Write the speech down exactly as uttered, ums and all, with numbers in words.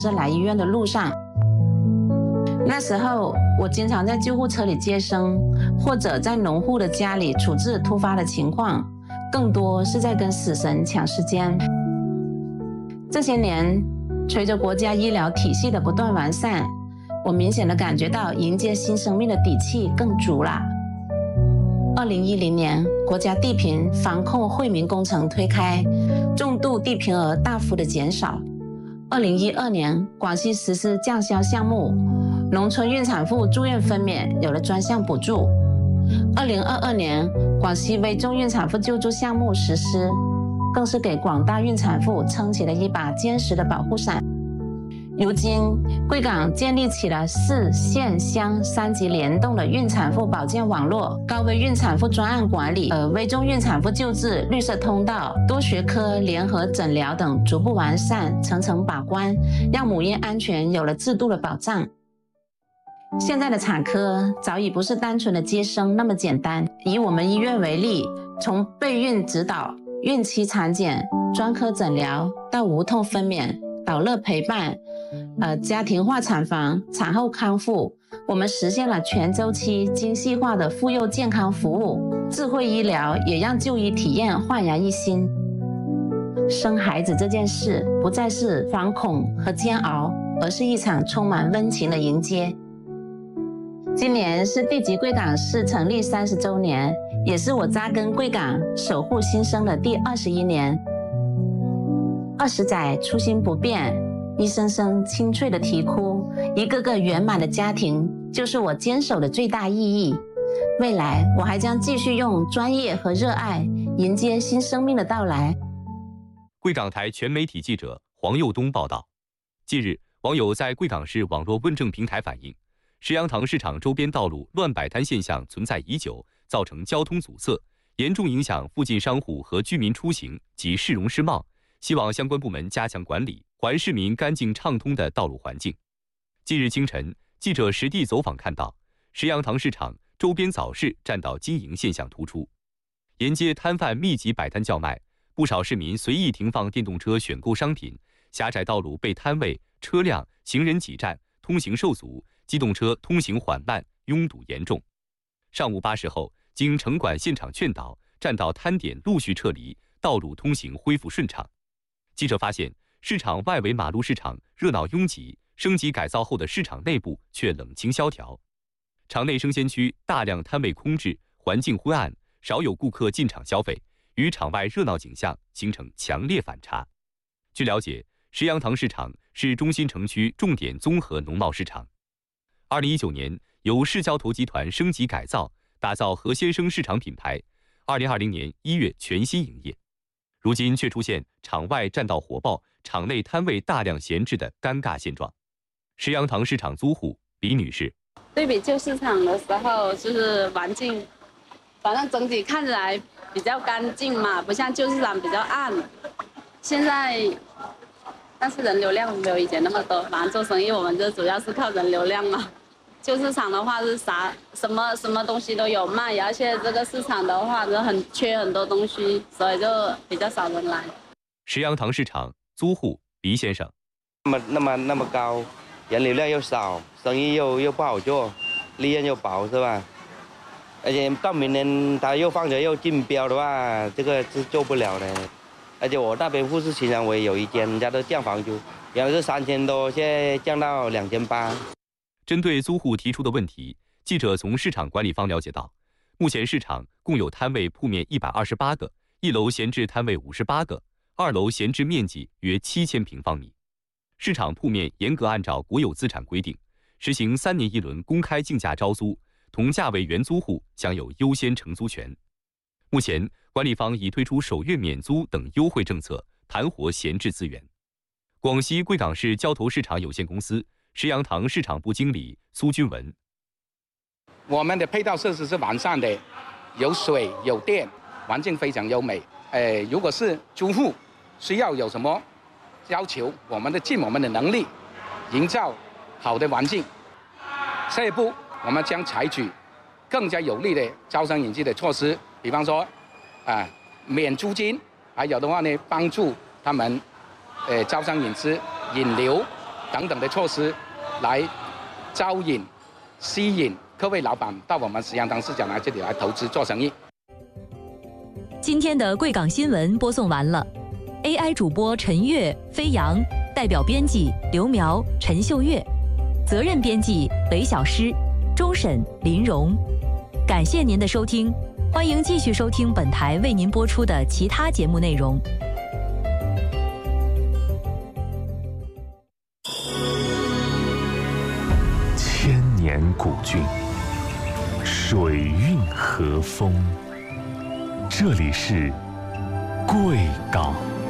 是来医院的路上。那时候我经常在救护车里接生，或者在农户的家里处置突发的情况，更多是在跟死神抢时间。这些年，随着国家医疗体系的不断完善，我明显地感觉到迎接新生命的底气更足了。二零一零年，国家地贫防控惠民工程推开，重度地贫额大幅的减少。二零一二年，广西实施降销项目，农村孕产妇住院分娩有了专项补助。二零二二年，广西危重孕产妇救助项目实施，更是给广大孕产妇撑起了一把坚实的保护伞。如今，贵港建立起了市县乡三级联动的孕产妇保健网络，高危孕产妇专案管理，呃，危重孕产妇救治、绿色通道、多学科联合诊疗等逐步完善，层层把关，让母婴安全有了制度的保障。现在的产科早已不是单纯的接生那么简单。以我们医院为例，从备孕指导、孕期产检、专科诊疗到无痛分娩、导乐陪伴、呃家庭化产房、产后康复，我们实现了全周期精细化的妇幼健康服务。智慧医疗也让就医体验焕然一新。生孩子这件事不再是惶恐和煎熬，而是一场充满温情的迎接。今年是地级贵港市成立三十周年，也是我扎根贵港、守护新生的第二十一年。二十载初心不变，一声声清脆的啼哭，一个个圆满的家庭，就是我坚守的最大意义。未来我还将继续用专业和热爱迎接新生命的到来。 贵港台全媒体记者黄佑东报道，近日，网友在贵港市网络问政平台反映，石羊塘市场周边道路乱摆摊现象存在已久，造成交通阻塞，严重影响附近商户和居民出行及市容市貌，希望相关部门加强管理，还市民干净畅通的道路环境。近日清晨，记者实地走访看到，石羊塘市场周边早市占道经营现象突出，沿街摊贩密集摆摊叫卖，不少市民随意停放电动车选购商品，狭窄道路被摊位、车辆、行人挤占，通行受阻，机动车通行缓慢，拥堵严重。上午八时后，经城管现场劝导，占道摊点陆续撤离，道路通行恢复顺畅。记者发现，市场外围马路市场热闹拥挤，升级改造后的市场内部却冷清萧条。场内生鲜区大量摊位空置，环境昏暗，少有顾客进场消费，与场外热闹景象形成强烈反差。据了解，石羊塘市场是中心城区重点综合农贸市场。二零一九年，由市交投集团升级改造，打造何先生市场品牌。二零二零年一月全新营业，如今却出现场外占道火爆，场内摊位大量闲置的尴尬现状。石羊塘市场租户李女士， 对比旧市场的时候，就是环境，反正整体看起来比较干净嘛，不像旧市场比较暗。现在，但是人流量没有以前那么多，反正做生意我们就主要是靠人流量嘛。旧市场的话是啥什么什么东西都有卖，而且这个市场的话就很缺很多东西，所以就比较少人来。 石羊塘市场租户黎先生， 那么那么那么高，人流量又少，生意又又不好做，利润又薄，是吧？而且到明年他又放着又竞标的话，这个是做不了的。而且我那边富士青山我也有一间，人家都降房租，原来是三千多，现在降到两千八。 针对租户提出的问题，记者从市场管理方了解到，目前市场共有摊位铺面一百二十八个，一楼闲置摊位五十八个，二楼闲置面积约七千平方米。市场铺面严格按照国有资产规定，实行三年一轮公开竞价招租，同价位原租户享有优先承租权。目前，管理方已推出首月免租等优惠政策，盘活闲置资源。广西贵港市交投市场有限公司石羊塘市场部经理苏军文， 我们的配套设施是完善的，有水有电，环境非常优美。呃，如果是租户需要有什么要求，我们的尽我们的能力，营造好的环境。下一步，我们将采取更加有力的招商引资的措施，比方说，啊、呃，免租金，还有的话呢，帮助他们，呃，招商引资、引流。 等等的措施，来招引、吸引各位老板到我们石羊塘市场来这里来投资做生意。 今天的贵港新闻播送完了 ，A I 主播陈月、飞扬，代表编辑刘苗、陈秀月，责任编辑韦小诗，终审林荣。感谢您的收听，欢迎继续收听本台为您播出的其他节目内容。 千年古郡，水韵和风，这里是贵港。